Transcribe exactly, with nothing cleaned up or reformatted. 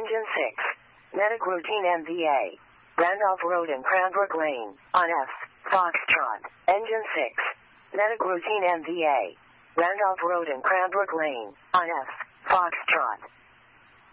Engine six. Medic routine M V A. Randolph Road and Cranbrook Lane. On F. Foxtrot. Engine six. Medic routine M V A. Randolph Road and Cranbrook Lane. On F. Foxtrot.